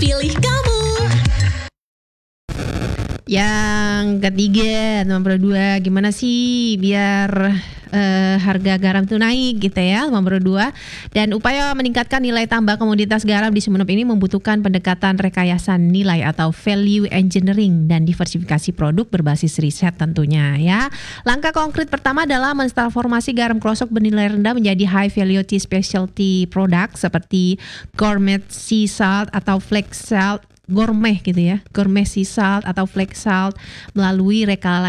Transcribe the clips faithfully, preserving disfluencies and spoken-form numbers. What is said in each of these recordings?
pilih kamu. Yang ketiga, nomor dua, gimana sih biar uh, harga garam tuh naik gitu ya, nomor dua. Dan upaya meningkatkan nilai tambah komoditas garam di Sumeneb ini membutuhkan pendekatan rekayasa nilai atau value engineering dan diversifikasi produk berbasis riset tentunya ya. Langkah konkret pertama adalah mentransformasi garam krosok bernilai rendah menjadi high value specialty product seperti gourmet sea salt atau flake salt, gourmet gitu ya, gourmet sea salt atau flake salt melalui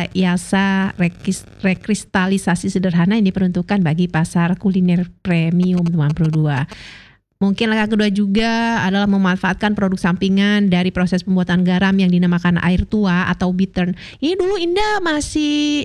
rekayasa rekis, rekristalisasi sederhana yang diperuntukkan bagi pasar kuliner premium nomor dua. Mungkin langkah kedua juga adalah memanfaatkan produk sampingan dari proses pembuatan garam yang dinamakan air tua atau bittern. Ini dulu Indah masih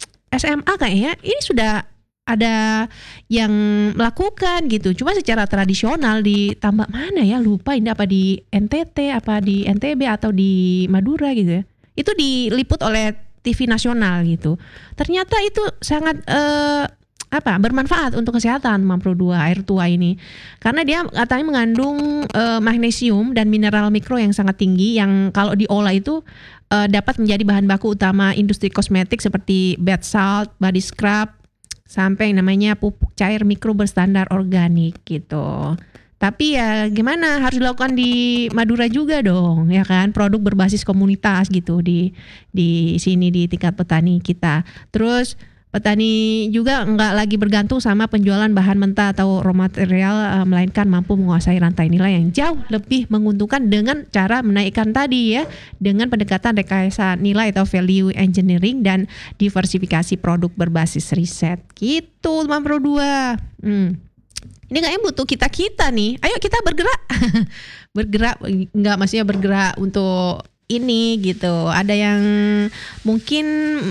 S M A kayaknya, ini sudah ada yang melakukan gitu. Cuma secara tradisional ditambah mana ya, lupa ini apa di N T T, apa di N T B atau di Madura gitu ya. Itu diliput oleh T V nasional gitu. Ternyata itu sangat eh, apa bermanfaat untuk kesehatan Mampro dua air tua ini. Karena dia katanya mengandung eh, magnesium dan mineral mikro yang sangat tinggi yang kalau diolah itu eh, dapat menjadi bahan baku utama industri kosmetik seperti bath salt, body scrub, sampai yang namanya pupuk cair mikro berstandar organik gitu. Tapi ya gimana, harus dilakukan di Madura juga dong, ya kan? Produk berbasis komunitas gitu di di sini di tingkat petani kita. Terus petani juga enggak lagi bergantung sama penjualan bahan mentah atau raw material, melainkan mampu menguasai rantai nilai yang jauh lebih menguntungkan dengan cara menaikkan tadi ya, dengan pendekatan rekayasa nilai atau value engineering dan diversifikasi produk berbasis riset. Gitu Mampro dua. Hmm. Ini kayaknya butuh kita-kita nih. Ayo kita bergerak. Bergerak enggak maksudnya bergerak untuk ini gitu. Ada yang mungkin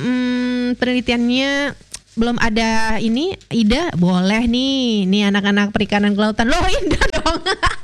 hmm, penelitiannya belum ada ini, Ida boleh nih, nih anak-anak perikanan kelautan. Loh Indah dong.